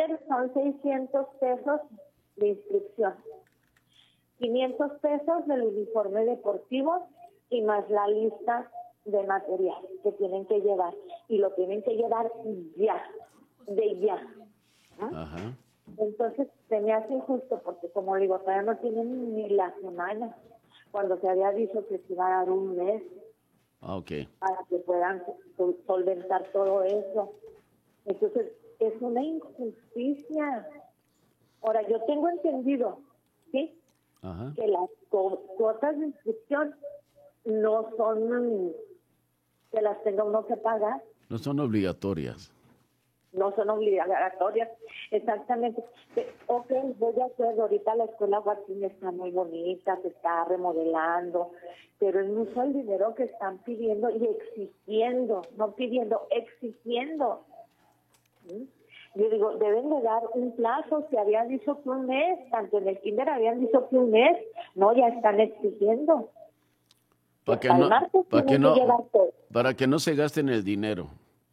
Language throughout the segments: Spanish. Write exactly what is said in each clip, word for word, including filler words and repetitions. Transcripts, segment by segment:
kinder son seiscientos pesos de inscripción, quinientos pesos del uniforme deportivo y más la lista de material que tienen que llevar, y lo tienen que llevar ya, de ya. ¿Ah? Ajá. Entonces se me hace injusto porque, como digo, todavía no tienen ni la semana, cuando se había dicho que se iba a dar un mes. Ah, ok. Para que puedan sol- solventar todo eso. Entonces, es una injusticia. Ahora, yo tengo entendido, ¿sí? Ajá. Que las co- cuotas de inscripción no son que las tenga uno que pagar, No son obligatorias. no son obligatorias, exactamente. Pe- Ok, voy a hacer, ahorita la escuela Joaquín está muy bonita, se está remodelando, pero es mucho el dinero que están pidiendo y exigiendo, no pidiendo, exigiendo. ¿Sí? Yo digo, deben de dar un plazo, se habían dicho que un mes, tanto en el kinder habían dicho que un mes, no, ya están exigiendo. Para que, Hasta el no, martes para, que tienen no, que llevar todo. para que no se gasten el dinero.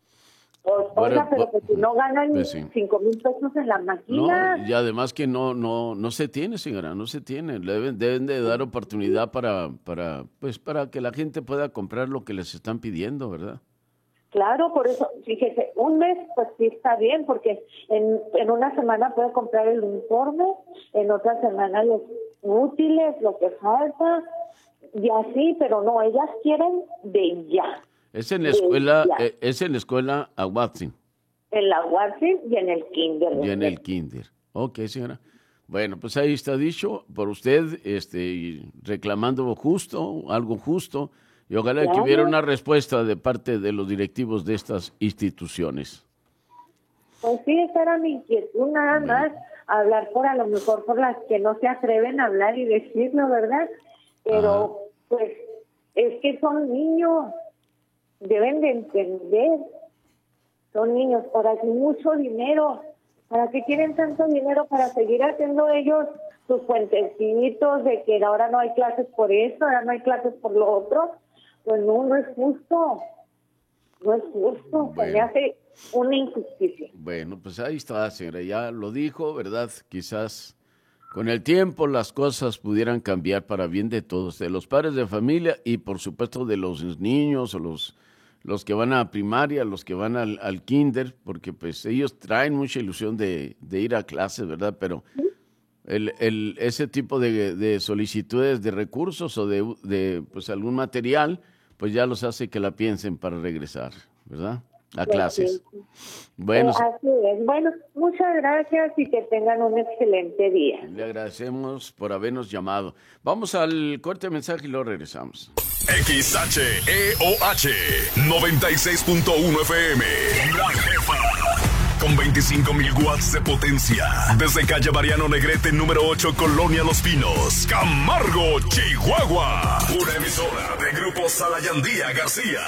O- Para- Oiga, pero que si no ganan pues sí. cinco mil pesos en la máquina. No, y además que no, no, no se tiene, señora, no se tiene. Deben, deben de dar oportunidad para, para, pues, para que la gente pueda comprar lo que les están pidiendo, ¿verdad? Claro, por eso, fíjese, un mes pues sí está bien, porque en, en una semana puede comprar el uniforme, en otra semana los útiles, lo que falta, y así, pero no, ellas quieren de ya, Es en la Sí, escuela, ya. eh, es en la escuela Aguatzin en la Watson y en el kinder. y en el kinder. Ok, señora. Bueno, pues ahí está dicho por usted, este, y reclamando justo, algo justo, y ojalá que Claro. hubiera una respuesta de parte de los directivos de estas instituciones. Pues sí, esa era mi inquietud, nada más, hablar por a lo mejor por las que no se atreven a hablar y decirlo, ¿verdad? Pero, pues, es que son niños, deben de entender, son niños, para que mucho dinero, ¿para qué quieren tanto dinero? Para seguir haciendo ellos sus puentecitos de que ahora no hay clases por esto, ahora no hay clases por lo otro. Pues no, no es justo, no es justo, se me Bueno. hace una injusticia. Bueno, pues ahí está, señora, ya lo dijo, ¿verdad? Quizás con el tiempo las cosas pudieran cambiar para bien de todos, de los padres de familia y por supuesto de los niños o los, los que van a primaria, los que van al, al kinder, porque pues ellos traen mucha ilusión de, de ir a clases, ¿verdad? Pero el, el, ese tipo de, de solicitudes de recursos o de, de pues algún material, pues ya los hace que la piensen para regresar, ¿verdad? A Pues clases. sí. Bueno, Eh, así es. Bueno, muchas gracias y que tengan un excelente día. le agradecemos por habernos llamado. Vamos al corte de mensaje y luego regresamos. X H E O H noventa y seis punto uno F M. La jefa. Con veinticinco mil watts de potencia. Desde calle Mariano Negrete, número ocho, Colonia Los Pinos. Camargo, Chihuahua. Una emisora de Grupo Salayandía García.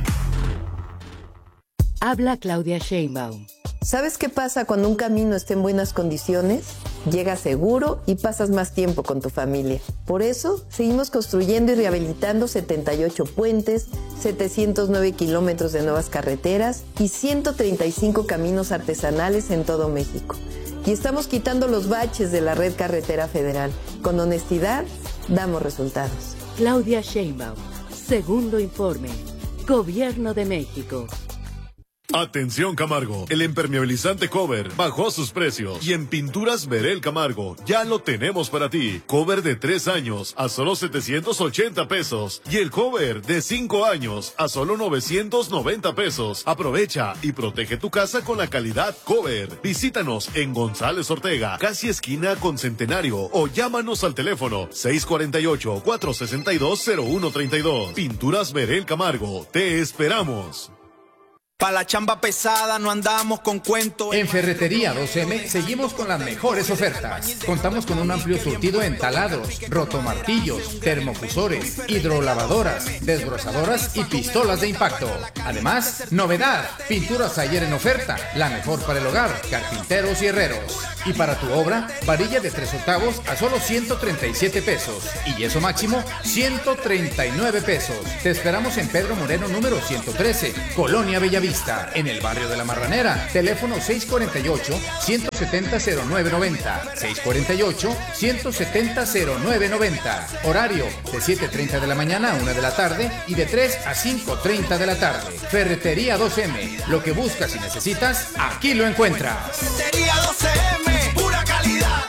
Habla Claudia Sheinbaum. ¿Sabes qué pasa cuando un camino está en buenas condiciones? Llegas seguro y pasas más tiempo con tu familia. Por eso, seguimos construyendo y rehabilitando setenta y ocho puentes, setecientos nueve kilómetros de nuevas carreteras y ciento treinta y cinco caminos artesanales en todo México. Y estamos quitando los baches de la red carretera federal. Con honestidad, damos resultados. Claudia Sheinbaum. Segundo informe. Gobierno de México. Atención Camargo, el impermeabilizante Cover bajó sus precios y en Pinturas Verel Camargo ya lo tenemos para ti. Cover de tres años a solo setecientos ochenta pesos y el cover de cinco años a solo novecientos noventa pesos. Aprovecha y protege tu casa con la calidad Cover. Visítanos en González Ortega, casi esquina con Centenario, o llámanos al teléfono seis cuatro ocho, cuatro seis dos, cero uno tres dos. Pinturas Verel Camargo, te esperamos. Pa' la chamba pesada no andamos con cuentos. En Ferretería dos eme seguimos con las mejores ofertas. Contamos con un amplio surtido en taladros, rotomartillos, termofusores, hidrolavadoras, desbrozadoras y pistolas de impacto. Además, novedad, pinturas ayer en oferta, la mejor para el hogar, carpinteros y herreros. Y para tu obra, varilla de tres octavos a solo ciento treinta y siete pesos y yeso máximo ciento treinta y nueve pesos. Te esperamos en Pedro Moreno número ciento trece, Colonia Bellavista. Mayorista, en el barrio de La Marranera. Teléfono seis cuatro ocho, uno siete cero, cero nueve nueve cero. seis cuatro ocho, uno siete cero, cero nueve nueve cero. Horario de siete treinta de la mañana a una de la tarde y de tres a cinco treinta de la tarde. Ferretería dos eme. Lo que buscas y necesitas, aquí lo encuentras. Ferretería dos eme, pura calidad.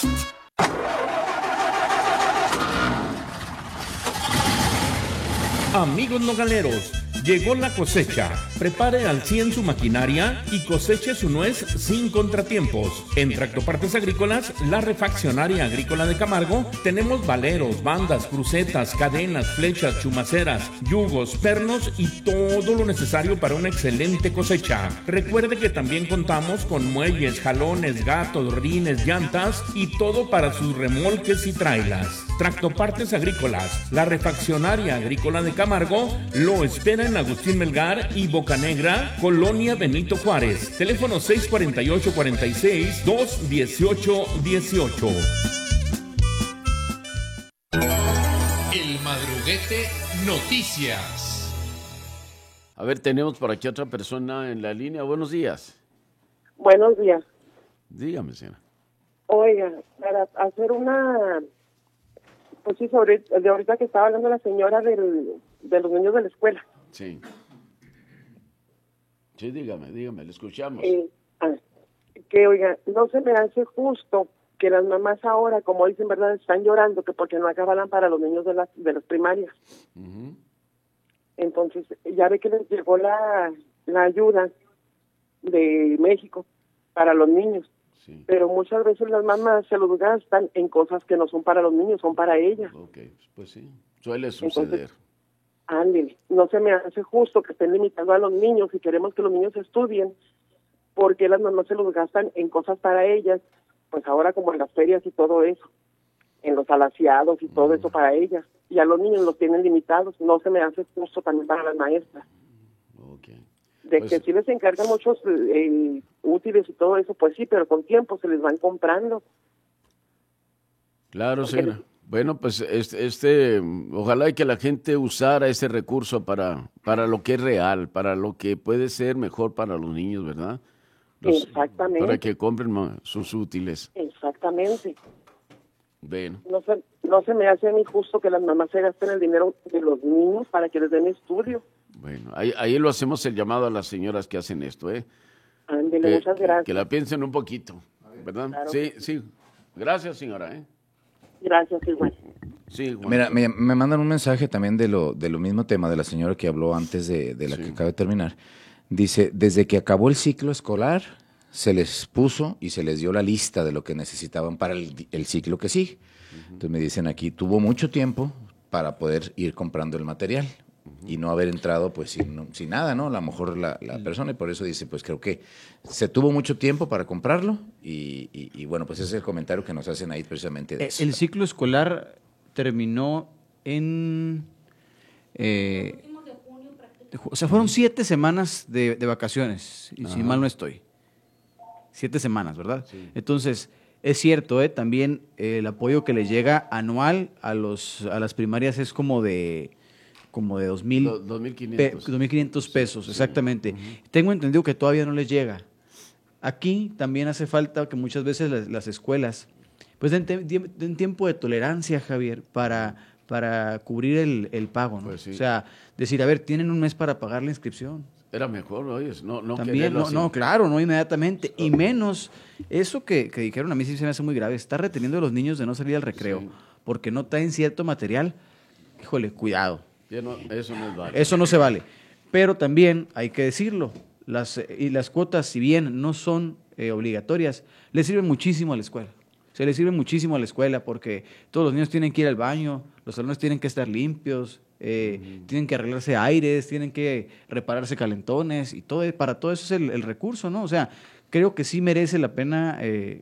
Amigos nogaleros, llegó la cosecha. Prepare al cien su maquinaria y coseche su nuez sin contratiempos. En Tractopartes Agrícolas, la refaccionaria agrícola de Camargo, tenemos valeros, bandas, crucetas, cadenas, flechas, chumaceras, yugos, pernos y todo lo necesario para una excelente cosecha. Recuerde que también contamos con muelles, jalones, gatos, rines, llantas y todo para sus remolques y trailas. Tractopartes Agrícolas, la refaccionaria agrícola de Camargo, lo espera en Agustín Melgar y Bocanegra, Colonia Benito Juárez. Teléfono seis cuatro ocho, cuatro seis, dos uno ocho uno ocho. El Madruguete Noticias. A ver, tenemos por aquí otra persona en la línea. Buenos días. Buenos días. Dígame, señora. Oiga, para hacer una... Pues sí, sobre de ahorita que estaba hablando la señora del, de los niños de la escuela. Sí. Sí, dígame, dígame, le escuchamos. Eh, ah, que, oiga, no se me hace justo que las mamás ahora, como dicen, ¿verdad?, están llorando que porque no acaban para los niños de las, de las primarias. Uh-huh. Entonces, ya ve que les llegó la, la ayuda de México para los niños. Sí. Pero muchas veces las mamás se los gastan en cosas que no son para los niños, son para ellas. Ok, pues sí, suele suceder. Ándale, no se me hace justo que estén limitando a los niños y queremos que los niños estudien, porque las mamás se los gastan en cosas para ellas, pues ahora como en las ferias y todo eso, en los alaciados y todo mm. eso para ellas, y a los niños los tienen limitados, no se me hace justo también para las maestras. Okay. De pues, que sí les encargan muchos eh, útiles y todo eso, pues sí, pero con tiempo se les van comprando. Claro, señora. Les... Bueno, pues este, este, ojalá y que la gente usara ese recurso para, para lo que es real, para lo que puede ser mejor para los niños, ¿verdad? Los, Exactamente. Para que compren sus útiles. Exactamente. Bueno. No se, no se me hace a mí justo que las mamás se gasten el dinero de los niños para que les den estudio. Bueno, ahí, ahí lo hacemos el llamado a las señoras que hacen esto, ¿eh? Ándele, que, muchas gracias. Que la piensen un poquito, ¿verdad? Claro. Sí, sí. Gracias, señora, ¿eh? Gracias, igual. Sí, Juan. Mira, me, me mandan un mensaje también de lo, de lo mismo tema de la señora que habló antes de, de la sí. que acaba de terminar. Dice, desde que acabó el ciclo escolar, se les puso y se les dio la lista de lo que necesitaban para el, el ciclo que sigue. Uh-huh. Entonces me dicen aquí, tuvo mucho tiempo para poder ir comprando el material. Uh-huh. Y no haber entrado pues sin, sin nada, ¿no? A lo mejor la, la uh-huh. persona, y por eso dice, pues creo que se tuvo mucho tiempo para comprarlo y, y, y bueno, pues ese es el comentario que nos hacen ahí precisamente de eso. El ciclo escolar terminó en... Eh, o sea, fueron siete semanas de, de vacaciones, y si mal no estoy. Siete semanas, ¿verdad? Sí. Entonces, es cierto, ¿eh? También eh, el apoyo que les llega anual a, los, a las primarias es como de... como de dos mil quinientos pesos, sí, exactamente. Uh-huh. Tengo entendido que todavía no les llega. Aquí también hace falta que muchas veces las, las escuelas pues den, den tiempo de tolerancia, Javier, para, para cubrir el, el pago, ¿no? Pues sí. O sea, decir, a ver, tienen un mes para pagar la inscripción. Era mejor, oye, no, no También, no, no, claro, no inmediatamente. Y menos, eso que, que dijeron a mí sí se me hace muy grave, está reteniendo a los niños de no salir al recreo, sí. porque no traen cierto material. Híjole, cuidado. No, eso no es vale. Eso no se vale. Pero también hay que decirlo, las, y las cuotas, si bien no son eh, obligatorias, le sirven muchísimo a la escuela. Se le sirve muchísimo a la escuela porque todos los niños tienen que ir al baño, los salones tienen que estar limpios, eh, uh-huh. tienen que arreglarse aires, tienen que repararse calentones y todo, para todo eso es el, el recurso, ¿no? O sea, creo que sí merece la pena eh,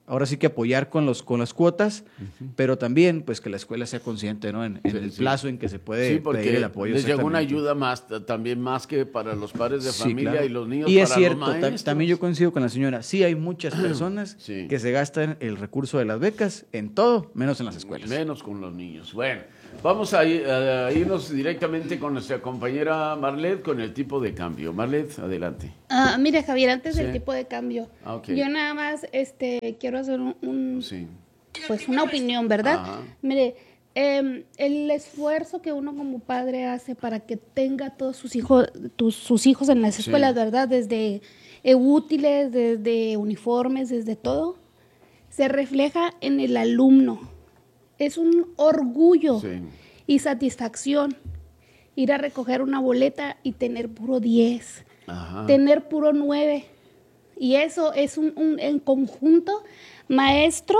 ahora sí que apoyar con los con las cuotas, uh-huh. pero también pues que la escuela sea consciente, ¿no? En, en sí, el sí. plazo en que se puede sí, pedir el apoyo. Les llega una ayuda más, también más que para los padres de sí, familia claro. y los niños y para es cierto, los maestros. También yo coincido con la señora, sí hay muchas personas sí. que se gastan el recurso de las becas en todo, menos en las escuelas. Menos con los niños. Bueno, vamos a, ir, a irnos directamente con nuestra compañera Marlet con el tipo de cambio. Marlet, adelante. Uh, mire, Javier, antes sí. del tipo de cambio, ah, okay. yo nada más este, quiero hacer un, un sí. pues una opinión, ¿verdad? Ajá. Mire, eh, el esfuerzo que uno como padre hace para que tenga todos sus hijos, tus, sus hijos en las escuelas, sí. ¿verdad? Desde eh, útiles, desde uniformes, desde todo, se refleja en el alumno. Es un orgullo sí. y satisfacción ir a recoger una boleta y tener puro diez, Ajá. tener puro nueve. Y eso es un, un en conjunto, maestro,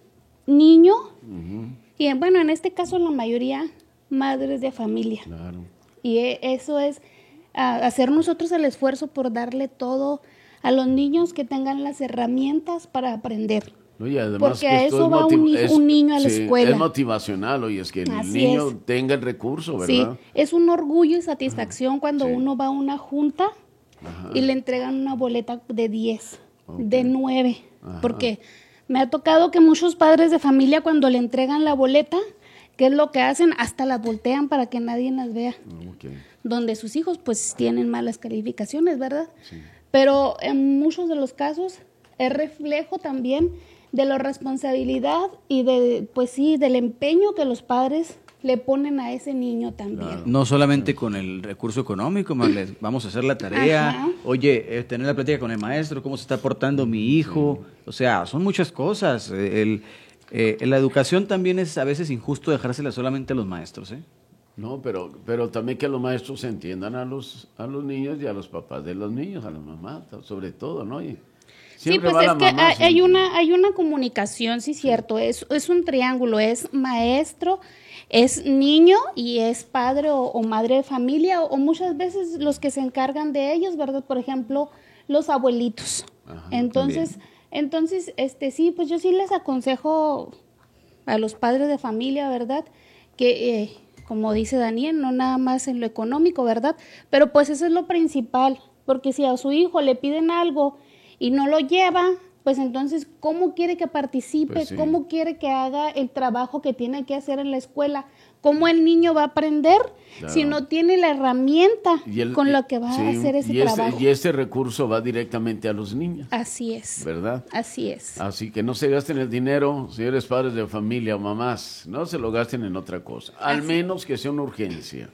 niño, uh-huh. y bueno, en este caso la mayoría, madres de familia. Claro. Y eso es uh, hacer nosotros el esfuerzo por darle todo a los niños que tengan las herramientas para aprender. No, y además porque que a esto eso es va motiv- un, es, un niño a la sí, escuela. Es motivacional, oye, es que el Así niño es. tenga el recurso, ¿verdad? Sí, es un orgullo y satisfacción Ajá. cuando sí. uno va a una junta Ajá. y le entregan una boleta de diez, okay. de nueve, Ajá. porque me ha tocado que muchos padres de familia cuando le entregan la boleta, ¿qué es lo que hacen? Hasta las voltean para que nadie las vea. Okay. Donde sus hijos pues tienen malas calificaciones, ¿verdad? Sí. Pero en muchos de los casos es reflejo también de la responsabilidad y de, pues sí, del empeño que los padres le ponen a ese niño también. Claro. No solamente con el recurso económico, Marlet, vamos a hacer la tarea, Ajá. oye, eh, tener la plática con el maestro, cómo se está portando mi hijo, sí. o sea, son muchas cosas. El, eh, la educación también es a veces injusto dejársela solamente a los maestros, ¿eh? No, pero, pero también que los maestros entiendan a los, a los niños y a los papás de los niños, a las mamás, sobre todo, ¿no? Y, sí, pues es que mamá, hay, sí. hay una hay una comunicación, sí, cierto, es, es un triángulo, es maestro, es niño y es padre o, o madre de familia, o, o muchas veces los que se encargan de ellos, ¿verdad? Por ejemplo, los abuelitos. Ajá, entonces, también. entonces, este sí, pues yo sí les aconsejo a los padres de familia, ¿verdad? Que, eh, como dice Daniel, no nada más en lo económico, ¿verdad? Pero pues eso es lo principal, porque si a su hijo le piden algo y no lo lleva, pues entonces, ¿cómo quiere que participe? Pues sí. ¿Cómo quiere que haga el trabajo que tiene que hacer en la escuela? ¿Cómo el niño va a aprender claro. si no tiene la herramienta el, con la que va sí, a hacer ese y trabajo? Ese, y ese recurso va directamente a los niños. Así es. ¿Verdad? Así es. Así que no se gasten el dinero, si eres padres de familia o mamás, no se lo gasten en otra cosa, al Así. menos que sea una urgencia.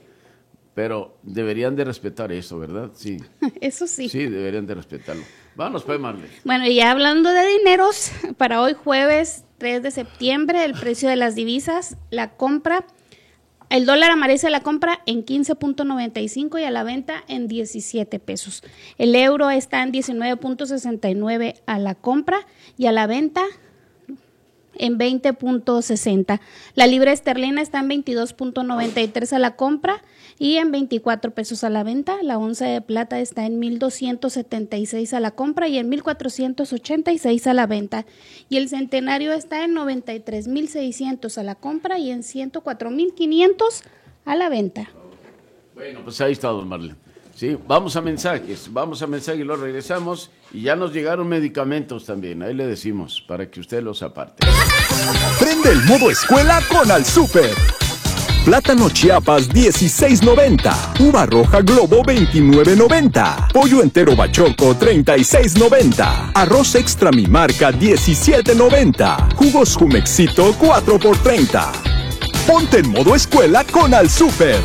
Pero deberían de respetar eso, ¿verdad? Sí. Eso sí. Sí, deberían de respetarlo. Vamos, pues, Marlene. Bueno, y ya hablando de dineros, para hoy jueves tres de septiembre, el precio de las divisas, la compra, el dólar amanece a la compra en quince punto noventa y cinco y a la venta en diecisiete pesos. El euro está en diecinueve punto sesenta y nueve a la compra y a la venta en veinte punto sesenta. La libra esterlina está en veintidós punto noventa y tres a la compra y en veinticuatro pesos a la venta. La onza de plata está en mil doscientos setenta y seis a la compra y en mil cuatrocientos ochenta y seis a la venta. Y el centenario está en noventa y tres mil seiscientos a la compra y en ciento cuatro mil quinientos a la venta. Bueno, pues ahí está, don Marlene. Sí, vamos a mensajes, vamos a mensajes y luego regresamos. Y ya nos llegaron medicamentos también, ahí le decimos, para que usted los aparte. Prende el modo escuela con Al Súper. Plátano Chiapas dieciséis noventa, uva roja Globo veintinueve noventa, pollo entero Bachoco treinta y seis noventa, arroz extra mi marca diecisiete noventa, jugos Jumexito cuatro por treinta. Ponte en modo escuela con Al Súper.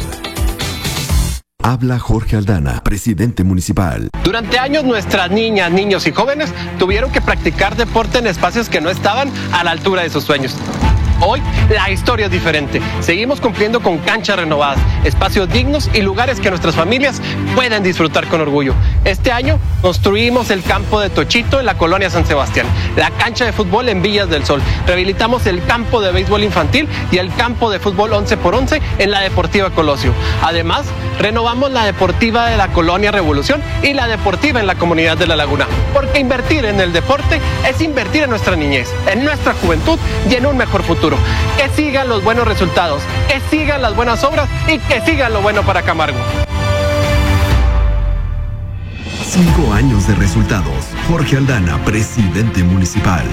Habla Jorge Aldana, presidente municipal. Durante años nuestras niñas, niños y jóvenes tuvieron que practicar deporte en espacios que no estaban a la altura de sus sueños. Hoy la historia es diferente. Seguimos cumpliendo con canchas renovadas, espacios dignos y lugares que nuestras familias puedan disfrutar con orgullo. Este año construimos el campo de Tochito en la colonia San Sebastián, la cancha de fútbol en Villas del Sol. Rehabilitamos el campo de béisbol infantil y el campo de fútbol once por once en la Deportiva Colosio. Además, renovamos la Deportiva de la colonia Revolución y la Deportiva en la comunidad de La Laguna. Porque invertir en el deporte es invertir en nuestra niñez, en nuestra juventud y en un mejor futuro. Que sigan los buenos resultados, que sigan las buenas obras y que sigan lo bueno para Camargo. Cinco años de resultados. Jorge Aldana, presidente municipal.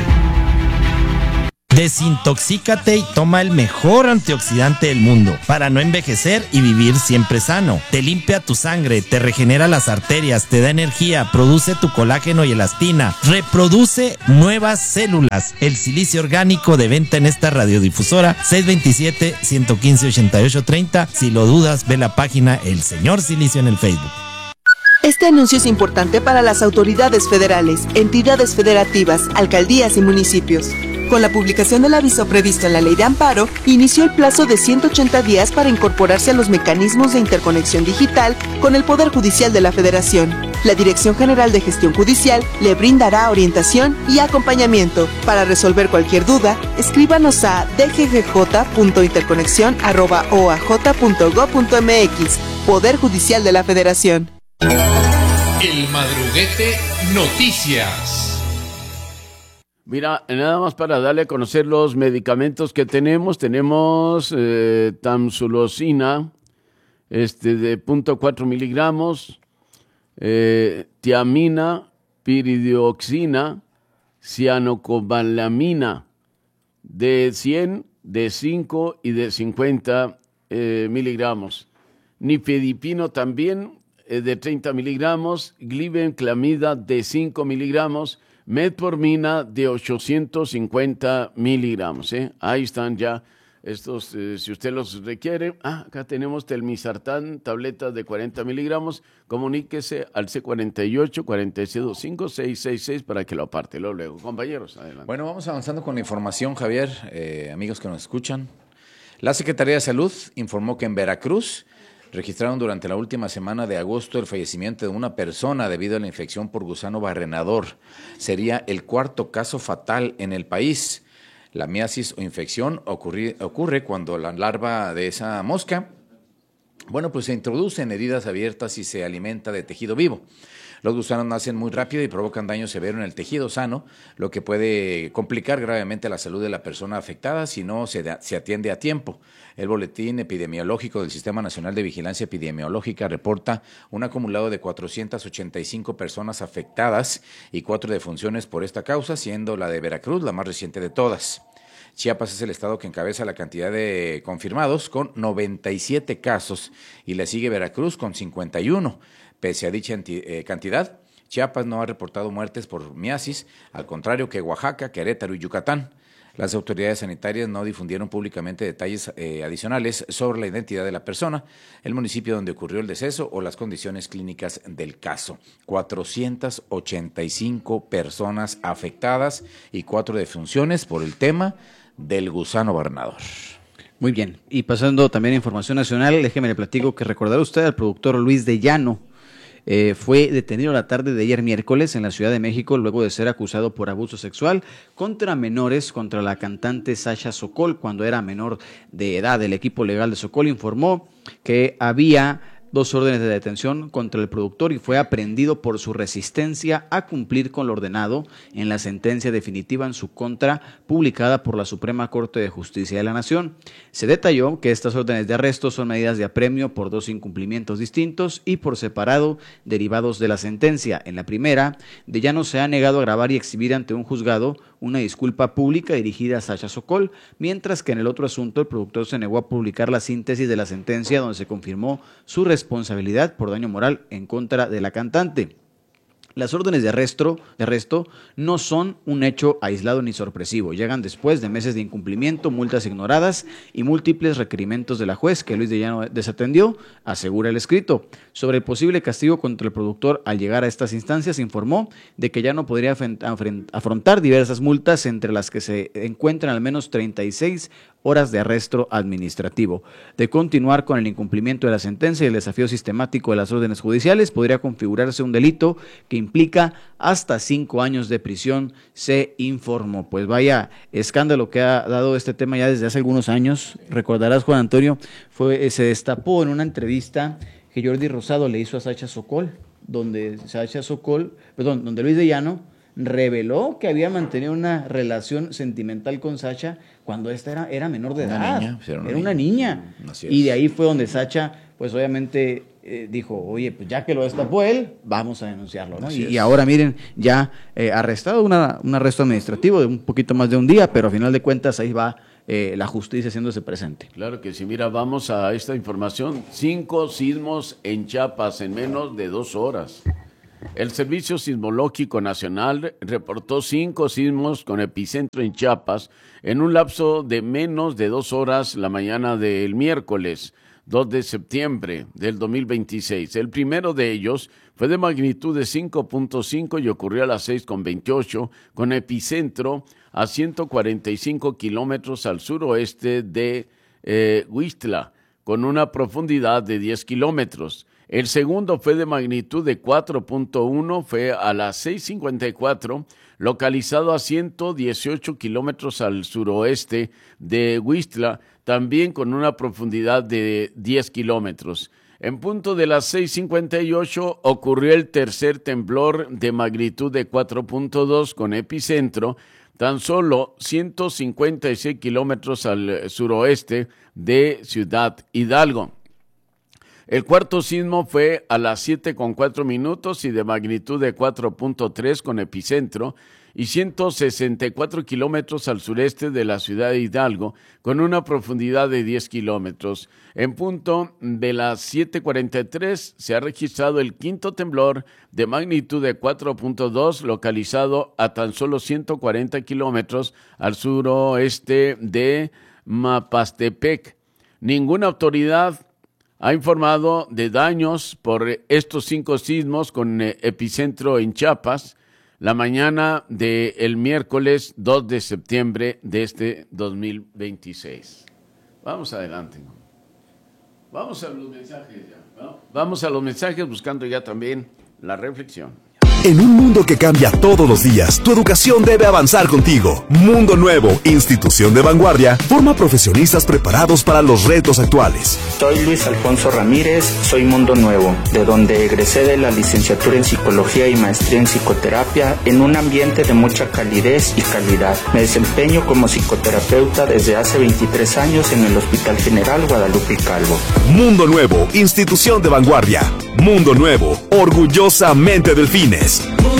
Desintoxícate y toma el mejor antioxidante del mundo para no envejecer y vivir siempre sano. Te limpia tu sangre, te regenera las arterias, te da energía, produce tu colágeno y elastina, reproduce nuevas células. El silicio orgánico de venta en esta radiodifusora seis dos siete, uno uno cinco, ocho ocho tres cero. Si lo dudas, ve la página El Señor Silicio en el Facebook. Este anuncio es importante para las autoridades federales, entidades federativas, alcaldías y municipios. Con la publicación del aviso previsto en la Ley de Amparo, inició el plazo de ciento ochenta días para incorporarse a los mecanismos de interconexión digital con el Poder Judicial de la Federación. La Dirección General de Gestión Judicial le brindará orientación y acompañamiento. Para resolver cualquier duda, escríbanos a d g g j punto interconexión arroba o a j punto gob punto m x. Poder Judicial de la Federación. El Madruguete Noticias. Mira, nada más para darle a conocer los medicamentos que tenemos. Tenemos eh, tamsulosina este, de cero punto cuatro miligramos, eh, tiamina, piridioxina, cianocobalamina de cien, de cinco y de cincuenta eh, miligramos. Nifedipino también eh, de treinta miligramos, glibenclamida de cinco miligramos, metformina de ochocientos cincuenta miligramos. ¿eh? Ahí están ya estos, eh, si usted los requiere. Ah, acá tenemos telmisartán, tabletas de cuarenta miligramos. Comuníquese al C cuarenta y ocho, cuarenta y seis veinticinco, seiscientos sesenta y seis para que lo aparte. Luego, luego. Compañeros, adelante. Bueno, vamos avanzando con la información, Javier, eh, amigos que nos escuchan. La Secretaría de Salud informó que en Veracruz registraron durante la última semana de agosto el fallecimiento de una persona debido a la infección por gusano barrenador. Sería el cuarto caso fatal en el país. La miasis o infección ocurre, ocurre cuando la larva de esa mosca, bueno, pues se introduce en heridas abiertas y se alimenta de tejido vivo. Los gusanos nacen muy rápido y provocan daño severo en el tejido sano, lo que puede complicar gravemente la salud de la persona afectada si no se, da, se atiende a tiempo. El Boletín Epidemiológico del Sistema Nacional de Vigilancia Epidemiológica reporta un acumulado de cuatrocientas ochenta y cinco personas afectadas y cuatro defunciones por esta causa, siendo la de Veracruz la más reciente de todas. Chiapas es el estado que encabeza la cantidad de confirmados con noventa y siete casos y le sigue Veracruz con cincuenta y uno. Pese a dicha eh, cantidad, Chiapas no ha reportado muertes por miasis, al contrario que Oaxaca, Querétaro y Yucatán. Las autoridades sanitarias no difundieron públicamente detalles eh, adicionales sobre la identidad de la persona, el municipio donde ocurrió el deceso o las condiciones clínicas del caso. cuatrocientas ochenta y cinco personas afectadas y cuatro defunciones por el tema del gusano barrenador. Muy bien, y pasando también a información nacional, déjeme le platico que recordará usted al productor Luis de Llano. Eh, fue detenido la tarde de ayer miércoles en la Ciudad de México luego de ser acusado por abuso sexual contra menores, contra la cantante Sasha Sokol cuando era menor de edad. El equipo legal de Sokol informó que había dos órdenes de detención contra el productor y fue aprehendido por su resistencia a cumplir con lo ordenado en la sentencia definitiva en su contra publicada por la Suprema Corte de Justicia de la Nación. Se detalló que estas órdenes de arresto son medidas de apremio por dos incumplimientos distintos y por separado derivados de la sentencia. En la primera, De Llano se ha negado a grabar y exhibir ante un juzgado una disculpa pública dirigida a Sasha Sokol, mientras que en el otro asunto el productor se negó a publicar la síntesis de la sentencia donde se confirmó su responsabilidad por daño moral en contra de la cantante. Las órdenes de arresto, de arresto no son un hecho aislado ni sorpresivo. Llegan después de meses de incumplimiento, multas ignoradas y múltiples requerimientos de la juez que Luis de Llano desatendió, asegura el escrito. Sobre el posible castigo contra el productor al llegar a estas instancias, informó de que ya no podría afrontar diversas multas, entre las que se encuentran al menos treinta y seis horas de arresto administrativo. De continuar con el incumplimiento de la sentencia y el desafío sistemático de las órdenes judiciales, podría configurarse un delito que implica hasta cinco años de prisión, se informó. Pues vaya escándalo que ha dado este tema ya desde hace algunos años. Recordarás, Juan Antonio, fue, se destapó en una entrevista que Jordi Rosado le hizo a Sacha Sokol, donde Sacha Sokol, perdón, donde Luis de Llano reveló que había mantenido una relación sentimental con Sacha cuando esta era, era menor de edad. Una niña, era una, era una niña. niña. Y de ahí fue donde Sacha, pues obviamente eh, dijo, oye, pues ya que lo destapó él, vamos a denunciarlo, ¿no? Y, y ahora miren, ya eh, arrestado, una, un arresto administrativo de un poquito más de un día, pero a final de cuentas ahí va eh, la justicia haciéndose presente. Claro que sí. Mira, vamos a esta información. Cinco sismos en Chiapas en menos de dos horas. El Servicio Sismológico Nacional reportó cinco sismos con epicentro en Chiapas en un lapso de menos de dos horas la mañana del miércoles dos de septiembre del dos mil veintiséis. El primero de ellos fue de magnitud de cinco punto cinco y ocurrió a las seis con veintiocho, con epicentro a ciento cuarenta y cinco kilómetros al suroeste de eh, Huixtla, con una profundidad de diez kilómetros. El segundo fue de magnitud de cuatro punto uno, fue a las seis cincuenta y cuatro, localizado a ciento dieciocho kilómetros al suroeste de Huixtla, también con una profundidad de diez kilómetros. En punto de las seis cincuenta y ocho ocurrió el tercer temblor de magnitud de cuatro punto dos con epicentro tan solo ciento cincuenta y seis kilómetros al suroeste de Ciudad Hidalgo. El cuarto sismo fue a las siete con cuatro minutos y de magnitud de cuatro punto tres con epicentro y ciento sesenta y cuatro kilómetros al sureste de la ciudad de Hidalgo, con una profundidad de diez kilómetros. En punto de las siete cuarenta y tres se ha registrado el quinto temblor de magnitud de cuatro punto dos, localizado a tan solo ciento cuarenta kilómetros al suroeste de Mapastepec. Ninguna autoridad ha informado de daños por estos cinco sismos con epicentro en Chiapas la mañana del miércoles dos de septiembre de este dos mil veintiséis. Vamos adelante. Vamos a los mensajes ya, ¿no? Vamos a los mensajes buscando ya también la reflexión. En un mundo que cambia todos los días, tu educación debe avanzar contigo. Mundo Nuevo, institución de vanguardia, forma profesionistas preparados para los retos actuales. Soy Luis Alfonso Ramírez, soy Mundo Nuevo, de donde egresé de la licenciatura en Psicología y maestría en Psicoterapia en un ambiente de mucha calidez y calidad. Me desempeño como psicoterapeuta desde hace veintitrés años en el Hospital General Guadalupe Calvo. Mundo Nuevo, institución de vanguardia. Mundo Nuevo, orgullosamente Delfines.